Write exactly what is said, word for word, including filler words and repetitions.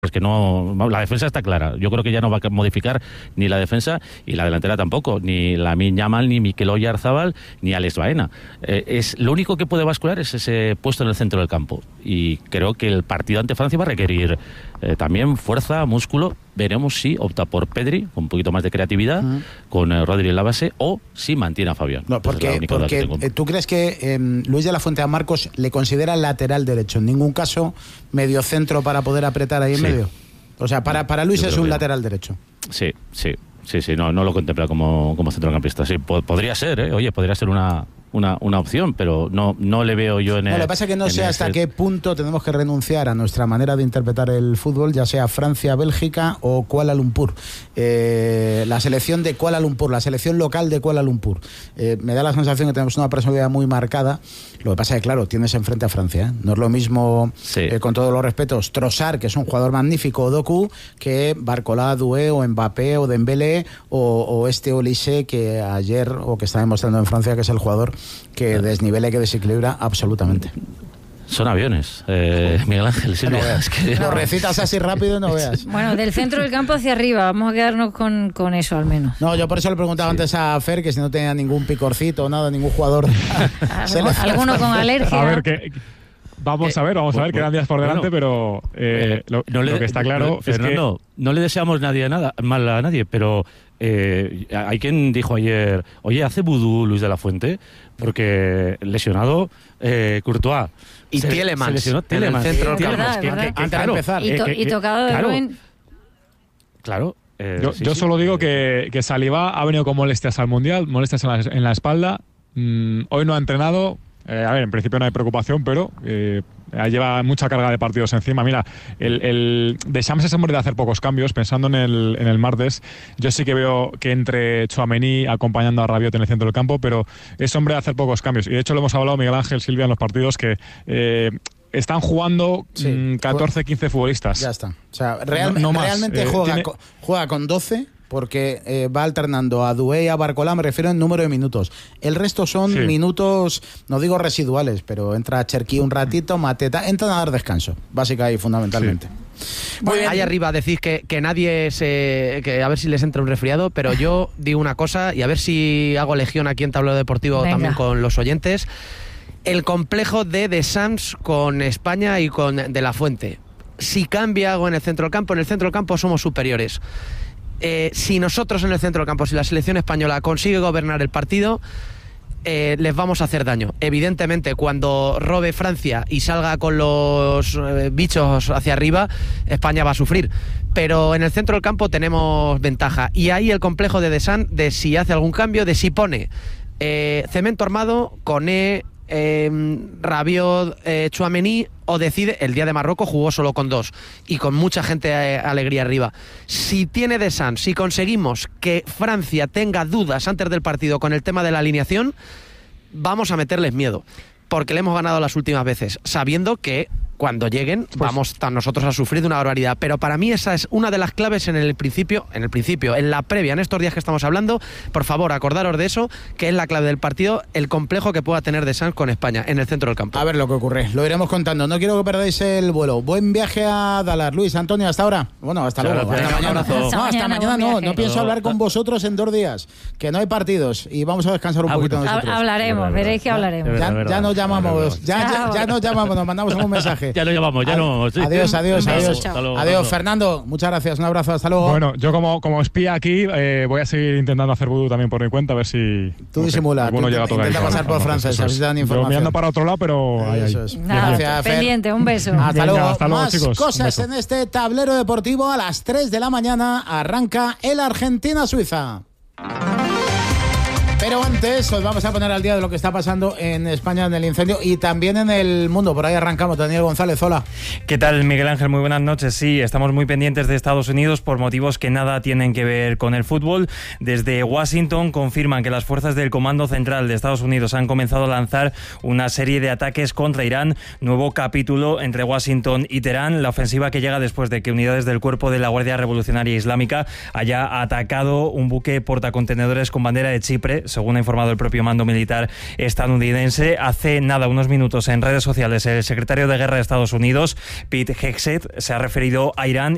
Es que no, la defensa está clara. Yo creo que ya no va a modificar ni la defensa y la delantera tampoco, ni Lamine Yamal, ni Mikel Oyarzabal, ni Alex Baena. Eh, es lo único que puede bascular es ese puesto en el centro del campo. Y creo que el partido ante Francia va a requerir eh, también fuerza, músculo. Veremos si opta por Pedri, con un poquito más de creatividad, uh-huh. con eh, Rodri en la base, o si mantiene a Fabián. No, porque, es porque eh, tú crees que eh, Luis de la Fuente a Marcos le considera lateral derecho, en ningún caso medio centro para poder apretar ahí en sí. medio. O sea, para, para Luis Yo es un lateral derecho. Sí, sí, sí, sí, no, no lo contempla como, como centrocampista. Sí, po- podría ser, ¿eh? Oye, podría ser una... Una, una opción, pero no, no le veo yo en el... No, lo que pasa es que no sé hasta ese... qué punto tenemos que renunciar a nuestra manera de interpretar el fútbol, ya sea Francia, Bélgica o Kuala Lumpur. Eh, la selección de Kuala Lumpur, la selección local de Kuala Lumpur. Eh, me da la sensación que tenemos una personalidad muy marcada. Lo que pasa es que, claro, tienes enfrente a Francia, ¿eh? No es lo mismo, sí. eh, con todos los respetos, Trossard, que es un jugador magnífico, o Doku, que Barcola, Doué, o Mbappé, o Dembélé, o, o este Olise, que ayer, o que está demostrando en Francia, que es el jugador que desnivela y que desequilibra absolutamente. Son aviones, eh, Miguel Ángel, Silvia. No veas, que lo recitas así rápido y no veas. Bueno, del centro del campo hacia arriba, vamos a quedarnos con, con eso al menos. No, yo por eso le preguntaba sí. antes a Fer que si no tenía ningún picorcito o nada, ningún jugador. Alguno con alergia. A ver, que... Vamos a ver, vamos a ver, quedan días por delante, bueno, pero eh, lo, no le, lo que está claro no, es que... No, no le deseamos nadie nada, mal a nadie, pero eh, hay quien dijo ayer, oye, ¿hace vudú Luis de la Fuente? Porque lesionado eh, Courtois. Y se, Tielemans. Se lesionó Tielemans. Sí, Tielemans, sí, verdad, que, verdad. que, que, antes claro, de empezar. Y, to, eh, y tocado de claro, Bruin. Claro. Eh, yo sí, yo sí, solo eh, digo que, que Saliba ha venido con molestias al Mundial, molestias en la, en la espalda. Mm, hoy no ha entrenado. Eh, a ver, en principio no hay preocupación, pero eh, lleva mucha carga de partidos encima. Mira, el, el Deschamps es hombre de hacer pocos cambios. Pensando en el, en el martes, yo sí que veo que entre Tchouaméni acompañando a Rabiot en el centro del campo, pero es hombre de hacer pocos cambios. Y de hecho lo hemos hablado Miguel Ángel, Silvia, en los partidos que... Eh, están jugando sí. mmm, catorce, quince futbolistas. Ya está. O sea, real, no, no realmente eh, juega, tiene... con, juega con doce... porque eh, va alternando a Doué y a Barcola, me refiero en número de minutos. El resto son sí. minutos, no digo residuales, pero entra Cherki un ratito, Mateta, entran a dar descanso, básica y fundamentalmente. Sí. Muy bien. Ahí arriba decís que, que nadie se... que a ver si les entra un resfriado, pero yo digo una cosa, y a ver si hago legión aquí en Tablero Deportivo. Venga. También con los oyentes. El complejo de Deschamps con España y con De la Fuente. Si cambia algo en el centro del campo, en el centro del campo somos superiores. Eh, si nosotros en el centro del campo, si la selección española consigue gobernar el partido, eh, les vamos a hacer daño. Evidentemente, cuando robe Francia y salga con los eh, bichos hacia arriba, España va a sufrir. Pero en el centro del campo tenemos ventaja. Y ahí el complejo de Deschamps, de si hace algún cambio, de si pone eh, cemento armado, Koné, eh, Rabiot, eh, Tchouaméni, o decide, el día de Marruecos jugó solo con dos y con mucha gente eh, alegría arriba. Si tiene Deschamps, si conseguimos que Francia tenga dudas antes del partido con el tema de la alineación, vamos a meterles miedo, porque le hemos ganado las últimas veces, sabiendo que cuando lleguen pues, vamos a nosotros a sufrir de una barbaridad. Pero para mí esa es una de las claves en el principio, en el principio, en la previa, en estos días que estamos hablando. Por favor, acordaros de eso, que es la clave del partido, el complejo que pueda tener Deschamps con España en el centro del campo. A ver lo que ocurre, lo iremos contando. No quiero que perdáis el vuelo. Buen viaje a Dallas, Luis, Antonio, hasta ahora. Bueno, hasta luego. Hasta, hasta mañana. Hasta no, hasta mañana no. No pienso hablar con vosotros en dos días, que no hay partidos y vamos a descansar un ah, poquito bueno. nosotros. Hablaremos, veréis que hablaremos. Ya, ya nos llamamos, ya, ya, ya nos llamamos, nos mandamos un mensaje. Ya lo llamamos, ya no. Sí. Adiós, adiós, adiós. Luego, adiós, Fernando. Muchas gracias. Un abrazo. Hasta luego. Bueno, yo como, como espía aquí eh, voy a seguir intentando hacer vudú también por mi cuenta, a ver si... Tú disimula. Tú llega a tocar intenta pasar por Francia, si dan información. Yo mirando para otro lado, pero... Ahí, ahí. Es. Nada, gracias, pendiente, un beso. Hasta Venga, luego. Hasta luego, Más chicos. cosas en este tablero deportivo. A las tres de la mañana arranca el Argentina-Suiza. Pero antes os vamos a poner al día de lo que está pasando en España en el incendio y también en el mundo. Por ahí arrancamos. Daniel González, hola. ¿Qué tal, Miguel Ángel? Muy buenas noches. Sí, estamos muy pendientes de Estados Unidos por motivos que nada tienen que ver con el fútbol. Desde Washington confirman que las fuerzas del Comando Central de Estados Unidos han comenzado a lanzar una serie de ataques contra Irán. Nuevo capítulo entre Washington y Teherán. La ofensiva que llega después de que unidades del cuerpo de la Guardia Revolucionaria Islámica haya atacado un buque portacontenedores con bandera de Chipre, según ha informado el propio mando militar estadounidense. Hace nada, unos minutos, en redes sociales, el secretario de Guerra de Estados Unidos, Pete Hegseth, se ha referido a Irán